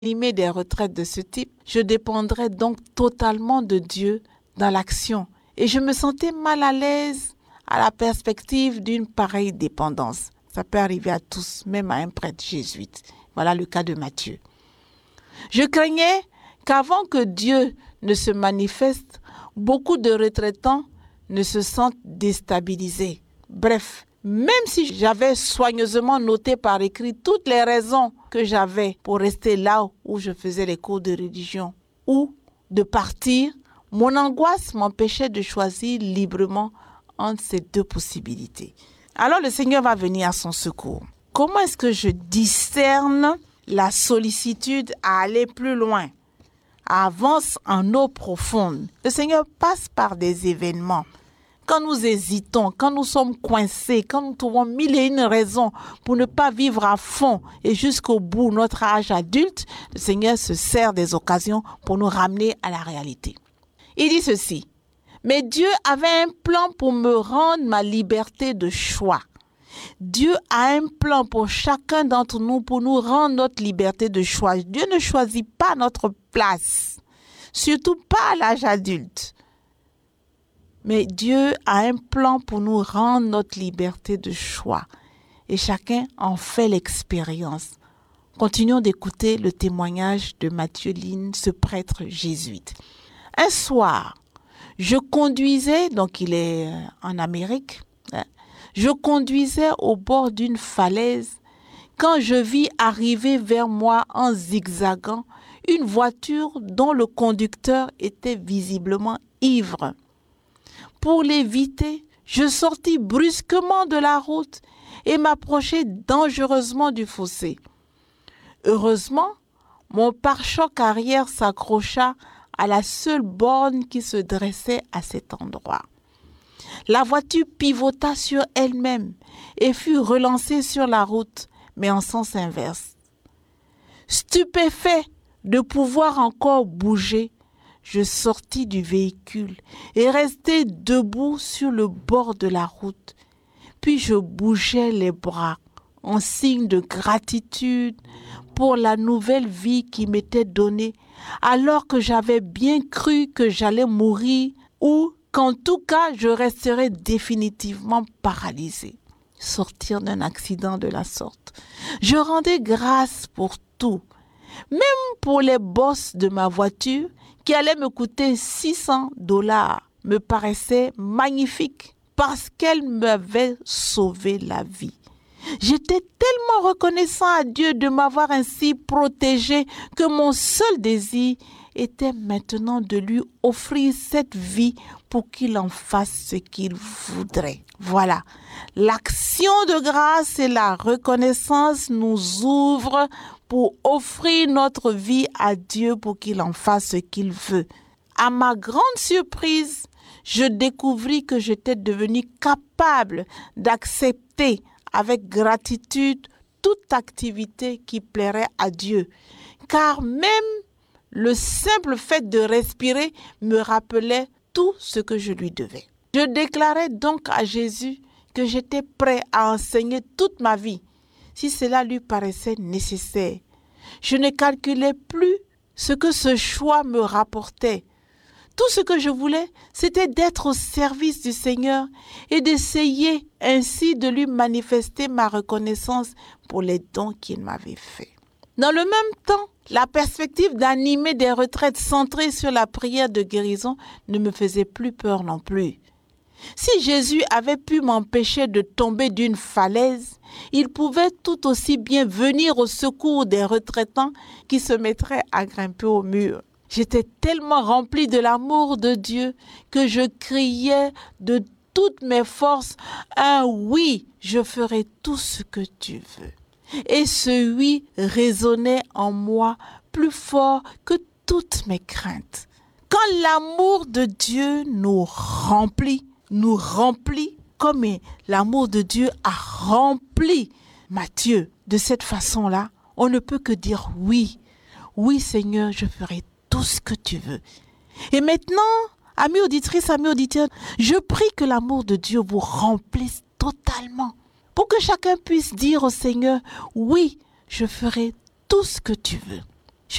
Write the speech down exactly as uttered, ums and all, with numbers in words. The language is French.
animer des retraites de ce type, je dépendrais donc totalement de Dieu dans l'action. Et je me sentais mal à l'aise à la perspective d'une pareille dépendance. Ça peut arriver à tous, même à un prêtre jésuite. Voilà le cas de Matthieu. Je craignais qu'avant que Dieu ne se manifeste, beaucoup de retraitants ne se sentent déstabilisés. Bref, même si j'avais soigneusement noté par écrit toutes les raisons que j'avais pour rester là où je faisais les cours de religion ou de partir, mon angoisse m'empêchait de choisir librement entre ces deux possibilités. Alors le Seigneur va venir à son secours. Comment est-ce que je discerne la sollicitude à aller plus loin, à avancer en eau profonde? Le Seigneur passe par des événements. Quand nous hésitons, quand nous sommes coincés, quand nous trouvons mille et une raisons pour ne pas vivre à fond et jusqu'au bout notre âge adulte, le Seigneur se sert des occasions pour nous ramener à la réalité. Il dit ceci: mais Dieu avait un plan pour me rendre ma liberté de choix. Dieu a un plan pour chacun d'entre nous pour nous rendre notre liberté de choix. Dieu ne choisit pas notre place, surtout pas à l'âge adulte. Mais Dieu a un plan pour nous rendre notre liberté de choix. Et chacun en fait l'expérience. Continuons d'écouter le témoignage de Mathieu Lin, ce prêtre jésuite. Un soir, je conduisais, donc il est en Amérique, hein, je conduisais au bord d'une falaise quand je vis arriver vers moi en zigzagant une voiture dont le conducteur était visiblement ivre. Pour l'éviter, je sortis brusquement de la route et m'approchai dangereusement du fossé. Heureusement, mon pare-choc arrière s'accrocha à la seule borne qui se dressait à cet endroit. La voiture pivota sur elle-même et fut relancée sur la route, mais en sens inverse. Stupéfait de pouvoir encore bouger, je sortis du véhicule et restai debout sur le bord de la route. Puis je bougeais les bras en signe de gratitude pour la nouvelle vie qui m'était donnée, alors que j'avais bien cru que j'allais mourir ou qu'en tout cas je resterais définitivement paralysé. Sortir d'un accident de la sorte. Je rendais grâce pour tout, même pour les bosses de ma voiture qui allaient me coûter six cents dollars, me paraissait magnifique parce qu'elle m'avait sauvé la vie. J'étais tellement reconnaissant à Dieu de m'avoir ainsi protégé que mon seul désir était maintenant de lui offrir cette vie pour qu'il en fasse ce qu'il voudrait. Voilà, l'action de grâce et la reconnaissance nous ouvrent pour offrir notre vie à Dieu pour qu'il en fasse ce qu'il veut. À ma grande surprise, je découvris que j'étais devenue capable d'accepter avec gratitude toute activité qui plairait à Dieu, car même le simple fait de respirer me rappelait tout ce que je lui devais. Je déclarais donc à Jésus que j'étais prêt à enseigner toute ma vie, si cela lui paraissait nécessaire. Je ne calculais plus ce que ce choix me rapportait. Tout ce que je voulais, c'était d'être au service du Seigneur et d'essayer ainsi de lui manifester ma reconnaissance pour les dons qu'il m'avait faits. Dans le même temps, la perspective d'animer des retraites centrées sur la prière de guérison ne me faisait plus peur non plus. Si Jésus avait pu m'empêcher de tomber d'une falaise, il pouvait tout aussi bien venir au secours des retraitants qui se mettraient à grimper au mur. J'étais tellement remplie de l'amour de Dieu que je criais de toutes mes forces un oui, je ferai tout ce que tu veux. Et ce oui résonnait en moi plus fort que toutes mes craintes. Quand l'amour de Dieu nous remplit, nous remplit comme l'amour de Dieu a rempli Matthieu. De cette façon-là, on ne peut que dire oui. Oui Seigneur, je ferai tout ce que tu veux. Et maintenant, amis auditrices, amis auditeurs, je prie que l'amour de Dieu vous remplisse totalement. Pour que chacun puisse dire au Seigneur, oui, je ferai tout ce que tu veux.